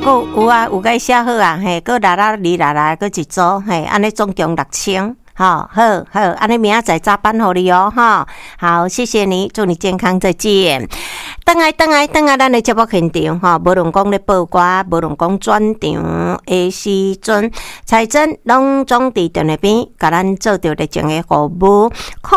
够有啊，有该写好啊，嘿，够2个一组，嘿，安尼总共6000。好，安尼明仔载加班给你哦，哈，好，谢谢你，祝你健康，再见。等来，咱的节目现场哈，无论讲咧报歌，无论讲转场的时阵，彩珍拢总伫电话边，甲咱做着热情的服务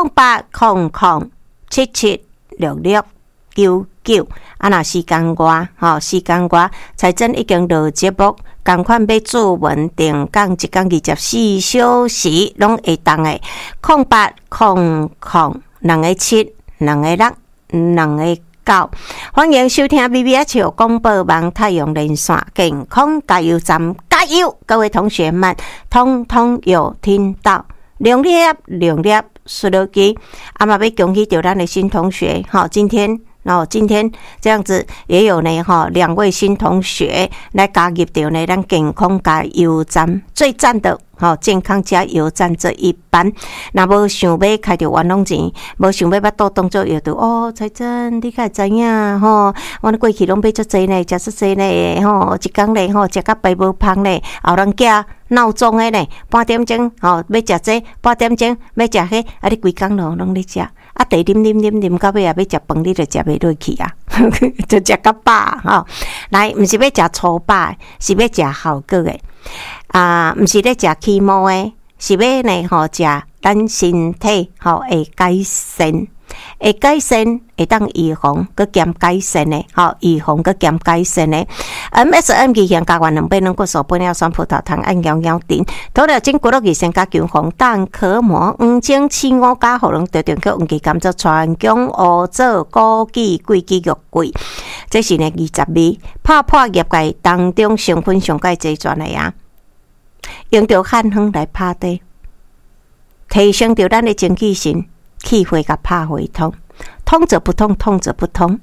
，0800776699。啊，若时间外，彩珍已经落节目，同款要注文定讲1天24小时，拢会当的。0800-2个7-2个6-2个9，欢迎收听 BBH 广播网太阳连线健康加油站，加油！各位同学们，通通有听到，热烈输入机，嘛要恭喜到咱的新同学，今天这样子也有呢2位新同学来加入到呢咱健康加油站最赞的健康加油站这一班。那无想要开着冤枉钱，无想要肚当作药哦，彩珍你敢知影我过去拢买足济呢，食足济呢一天呢食到白无胖呢，后人囝闹钟的呢，半点钟要食这，半点钟要食迄，你规工拢咧食。第啉到尾要食饭，你就食袂落去啊，就食到饱来，毋是要食粗饱，是要食好果的毋是咧食起毛的，是要呢食咱身体会改善，会当预防佮兼改善的预防佮兼改善的。MSM 期限加完2杯软骨素玻尿酸葡萄糖按摇摇锭，涂了整骨肉益生加强红蛋壳膜黄精青5加互人得到去运气甘蔗全姜乌枣枸杞桂枝肉桂，这是呢20味泡破业界当中成分上介济全的啊，用着汉方来拍底，提升着咱的精气神，气血甲拍回通，通则不通，通则不通。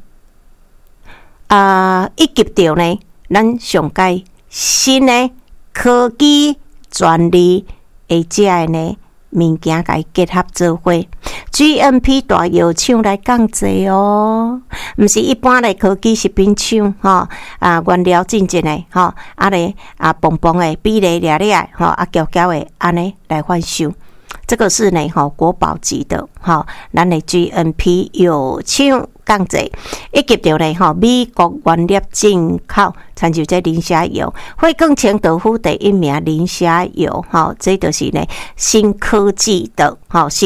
以及着呢，咱上界新的科技专利的这的呢物件，甲伊结合做伙 ，GMP 大药厂来讲济哦，毋是一般的科技食品厂原料进前的蹦蹦的比例粒粒搅的安尼来贩售。这个是呢国宝级的咱的 GMP 药厂讲者，以及着呢美国原料进口，参照这磷虾油，会更清豆腐第1名磷虾油这就是呢新科技的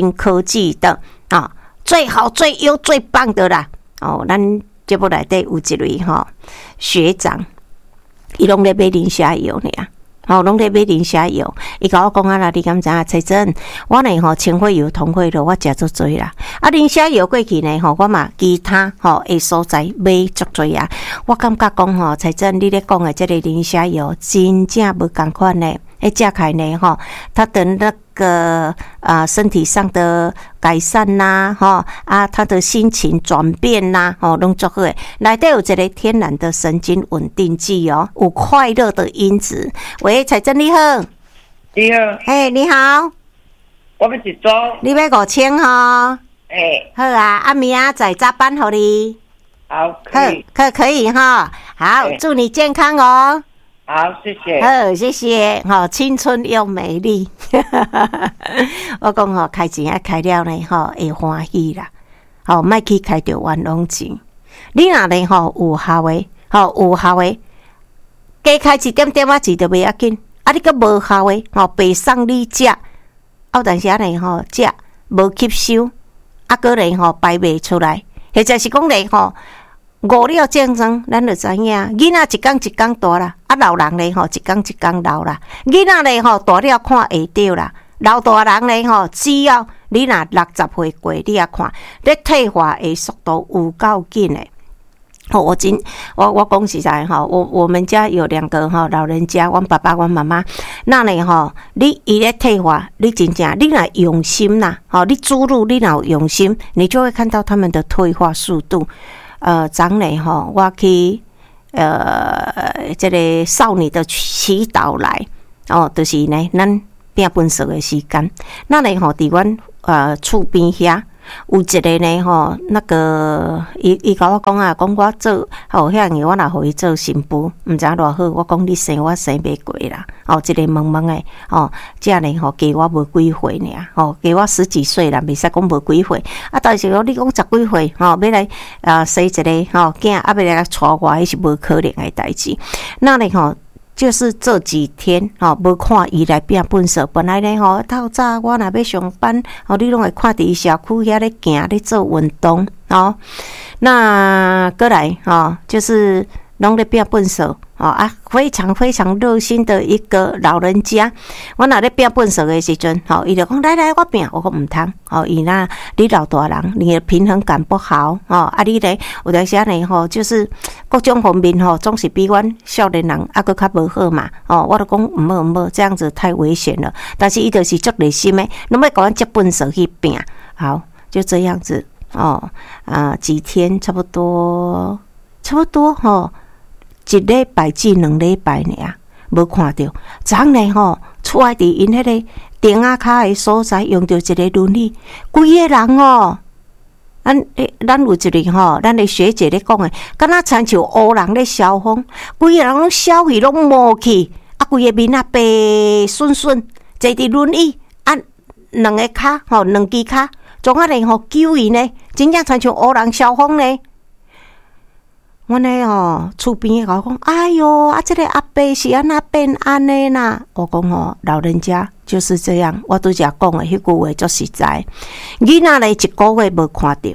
最好最优最棒的啦咱节目内底有一位学长，伊拢咧买磷虾油呢拢咧买磷虾油，伊甲我讲啦，你敢知影？彩珍，我呢清血油、通血油，我食足多啦。磷虾油过去呢我嘛其他的所在买足多啊。我感觉讲彩珍，你咧讲的这个磷虾油真正无共款呢。食起来呢它的那个身体上的改善呐它的心情转变呐拢足好诶。内底有一个天然的神经稳定剂有快乐的因子。喂，彩珍你好。 你好。 你好。 我要一组。 你要5000好啊，明仔载加班给你。 好， 可以好，祝你健康哦。 好，谢谢。 谢谢。青春又美丽。我讲开钱开了呢会欢喜啦。莫去开着冤枉钱。你若呢有效的加开一点点仔钱就袂要紧。你个无效的白送你食，但是呢食无吸收，个呢排袂出来，或者是讲呢误了正常，咱就知影，囡仔一天一天大啦，老人呢一天一天老啦。囡仔呢大了看会到啦，老大人呢只要你若60岁过，你也看，你退化的速度有够紧的。我讲实在我们家有2个老人家，我爸爸我妈妈，那呢你伊咧退化，你真正你若用心啦，你注入你若用心，你就会看到他们的退化速度。昨日我去这个少女的祈祷来就是呢咱拼分数的时间，那呢伫阮厝边遐有一个呢吼，那个伊甲我讲啊，讲我做吼遐个，我若互伊做新妇，毋知偌好。我讲你生我生袂过啦，哦，一个懵懵诶，哦，遮呢吼加我无几岁尔，哦，加我10几岁啦，袂使讲无几岁。啊，但是讲你讲10几岁，吼，要来生一个吼囝，啊，要来带我，迄是无可能诶代志。那呢吼。就是这几天无看伊来变本色。本来呢透早我若要上班你拢会看伫社区遐咧行咧做运动那过来就是拢咧变本色非常非常热心的一个老人家。我若咧变本色的时阵伊就讲来我变，我讲毋通伊那你老大人你的平衡感不好你咧有当时呢就是各种方面总是比阮少年人还佫较无好嘛我就讲毋好，这样子太危险了。但是伊就是足热心的，拢要甲阮接本色去拼。好，就这样子几天差不多一礼拜至2礼拜尔，无看到。昨呢出来伫因迄个顶仔骹的所在，用到一个轮椅，规个人咱有一个咱的学姐咧讲诶，敢若亲像乌人咧消风，规个人拢消去拢无去，规个面白顺顺，坐伫轮椅两个骹两支骹，总啊咧救伊呢，真正亲像乌人消风呢。我呢厝边甲我讲，哎哟，这个阿伯是安那变安尼啦？我讲老人家就是这样。我拄则讲的迄句话足实在。囡仔咧1个月无看到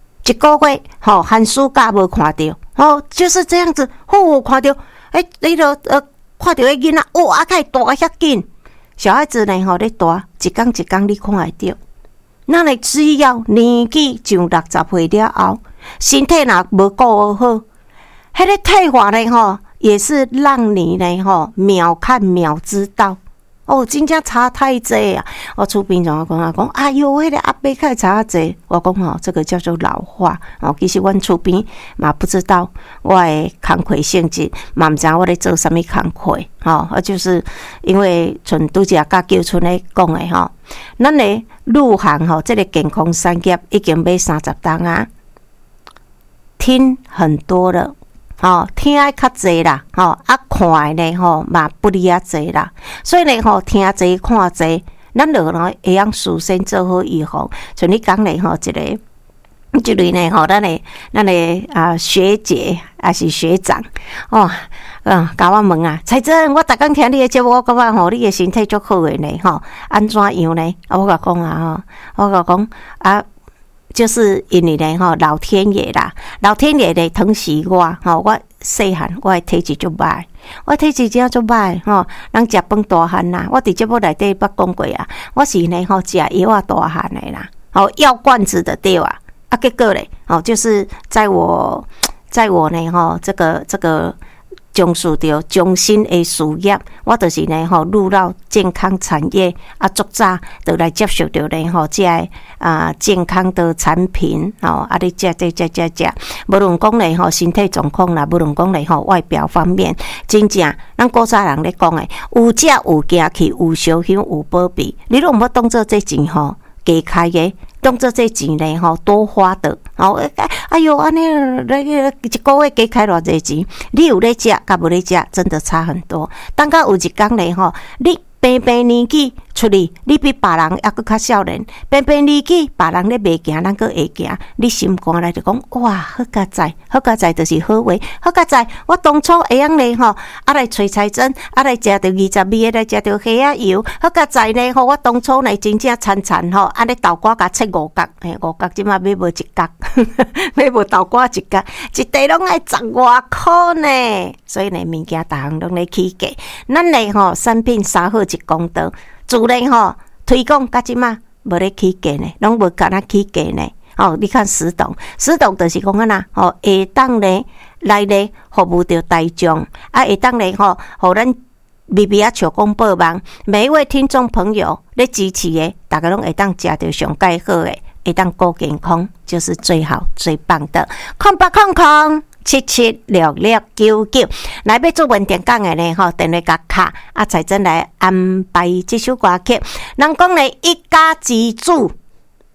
，1个月寒暑假无看到，就是这样子。看到你就看到迄囡仔啊，开大遐紧。小孩子呢咧大，一天一天你看会到。咱咧只要年纪上60岁了后，身体若无顾好。迄个退化呢也是让你呢秒看秒知道真正差太济啊！我厝边仲讲哎哟，迄个阿伯较差济。我讲这个叫做老化其实阮厝边嘛不知道我的工课性质，嘛毋知我咧做啥物工课就是因为像拄则甲叫春咧讲的咱咧入行这个健康产业已经买30档啊，听很多了。听的较济啦，看的呢嘛不离啊济啦，所以呢听济看济，咱就会用事先做好预防。像你讲的这类呢咱的学姐还是学长甲我问啊，彩珍，我逐工听你的节目，我感觉你的身体足好的呢安怎样呢？我甲讲我甲讲就是因为呢老天爷啦，老天爷咧疼惜我我细汉我的体质足歹，我体质真足歹人食饭大汉啦。我伫节目内底捌讲过啊，我是呢食药啊大汉的啦，药罐子的对啊。结果咧就是在我呢这个从事着终身的事业，我就是呢入到健康产业足早就来接受着呢这健康的产品你食，无论讲呢身体状况啦，无论讲呢外表方面，真正咱古早人咧讲的，有食有行去，有烧香有保庇，你拢无当做这钱加开的。当做这钱呢多花的哎哟安尼一个月加开偌济钱，你有咧食甲无咧食真的差很多。等到有一天呢你平年纪出去，你比别人还佫较少年，平年纪别人咧袂行，咱佫会行，你心肝内就讲哇，好佳哉就是好话，好佳哉。我当初会用咧来找彩针，来食着20味，来食着虾仔油，好佳哉呢我当初呢真正餐安尼豆瓜甲切5角，5角即马买无1角，买无豆瓜1角，一袋拢爱10外箍呢。所以呢，物件逐项拢咧起价，咱咧产品3好1公道。自然推广到即马无咧起价呢，拢无敢若起价呢。你看石董就是讲安那会当呢来咧服务着大众会当咧互咱BB啊笑讲报网每一位听众朋友咧支持的，大家拢会当食着上介好的，会当顾健康，就是最好最棒的。0800776699，来要做文电讲的呢电话甲卡彩珍来安排这首歌曲。人讲呢一家之主，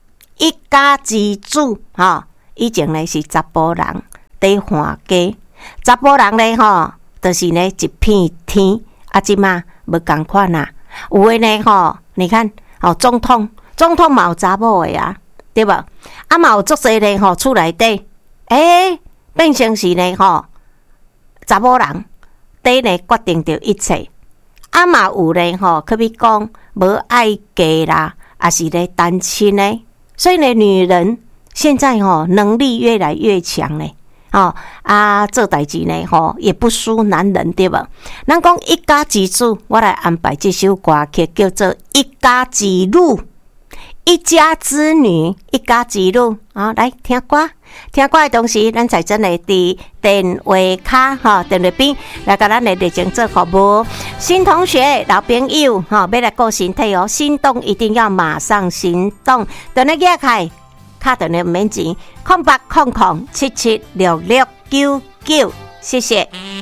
一家之主吼，以前呢是查甫人在还家，查甫人呢吼，就是呢一片天，啊，即马无共款啦。有诶呢吼，你看哦，总统嘛有查某诶啊，对无？啊嘛有足侪呢吼，厝内底变成是呢吼，查某人伫呢决定着一切。啊嘛有呢吼，可比讲无爱嫁啦，也是呢单亲呢。所以呢，女人现在吼能力越来越强呢。做代志呢吼，也不输男人，对无？咱讲一家之主，我来安排这首歌曲，叫做《一家之女》，一家之女，一家之女啊！来听歌，听歌的同时，咱才真的伫电话卡电话边来甲咱的热情做服务。新同学、老朋友要来顾身体哦，心动一定要马上行动，等你打开。卡电话唔免钱，0800776699，谢谢。